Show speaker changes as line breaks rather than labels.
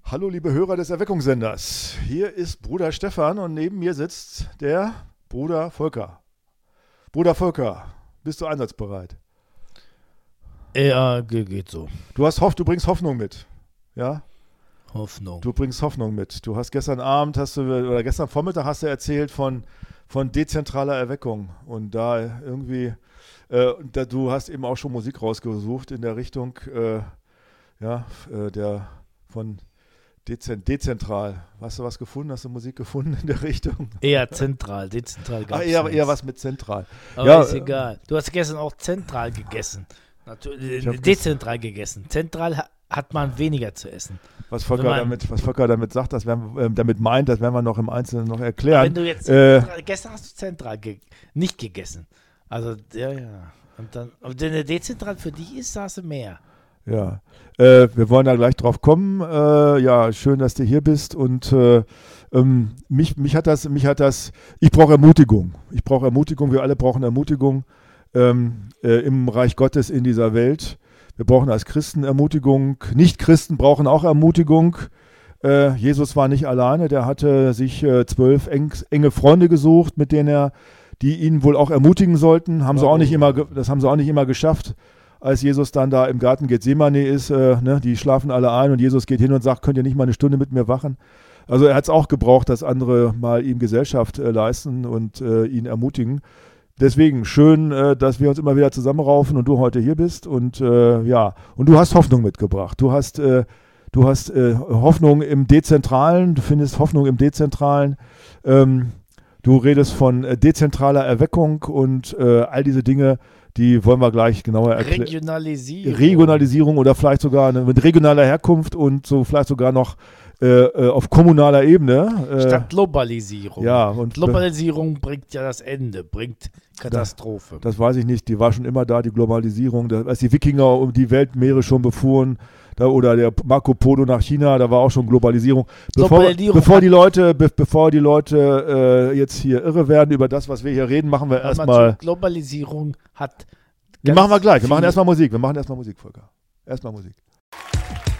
Hallo liebe Hörer des Erweckungssenders, hier ist Bruder Stefan und neben mir sitzt der Bruder Volker. Bruder Volker, bist du einsatzbereit?
Ja, geht so.
Du bringst Hoffnung mit, ja?
Hoffnung.
Du bringst Hoffnung mit. Du hast gestern Vormittag hast du erzählt von dezentraler Erweckung und da irgendwie, du hast eben auch schon Musik rausgesucht in der Richtung, von dezentral. Hast du was gefunden? Hast du Musik gefunden in der Richtung?
Eher zentral, dezentral gab's
eher was mit zentral.
Aber
Ja,
ist egal. Du hast gestern auch zentral gegessen.
Ich hab
Dezentral gegessen. Zentral hat man weniger zu essen.
Was Volker damit sagt, damit meint, das werden wir noch im Einzelnen noch
Wenn
erklären.
du jetzt gestern hast du zentral nicht gegessen. Also, ja. Und wenn der dezentral für dich ist, hast du mehr.
Ja, wir wollen da gleich drauf kommen. Ja, schön, dass du hier bist und mich hat das, ich brauche Ermutigung. Wir alle brauchen Ermutigung im Reich Gottes in dieser Welt. Wir brauchen als Christen Ermutigung. Nicht-Christen brauchen auch Ermutigung. Jesus war nicht alleine, der hatte sich 12 enge Freunde gesucht, die ihn wohl auch ermutigen sollten. Das haben sie auch nicht immer geschafft. Als Jesus dann da im Garten Gethsemane ist, die schlafen alle ein und Jesus geht hin und sagt, könnt ihr nicht mal eine Stunde mit mir wachen? Also er hat es auch gebraucht, dass andere mal ihm Gesellschaft leisten und ihn ermutigen. Deswegen schön, dass wir uns immer wieder zusammenraufen und du heute hier bist und und du hast Hoffnung mitgebracht. Du hast Hoffnung im Dezentralen, du findest Hoffnung im Dezentralen. Du redest von dezentraler Erweckung und all diese Dinge, die wollen wir gleich genauer erklären. Regionalisierung oder vielleicht sogar mit regionaler Herkunft und so vielleicht sogar noch auf kommunaler Ebene.
Statt Globalisierung.
Ja, und
Globalisierung bringt ja das Ende, bringt Katastrophe.
Das weiß ich nicht, die war schon immer da, die Globalisierung. Als die Wikinger um die Weltmeere schon befuhren, oder der Marco Polo nach China, da war auch schon Globalisierung. Bevor die Leute jetzt hier irre werden über das, was wir hier reden, machen wir erstmal.
Globalisierung hat.
Die machen wir gleich. Wir machen erstmal Musik, Volker. Erstmal Musik.